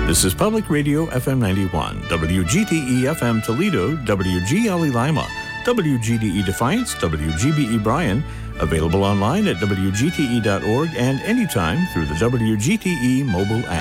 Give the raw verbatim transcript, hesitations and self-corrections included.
This is Public Radio F M ninety-one, W G T E F M Toledo, W G L E Lima, W G D E Defiance, W G B E Bryan, available online at W G T E dot org and anytime through the W G T E mobile app.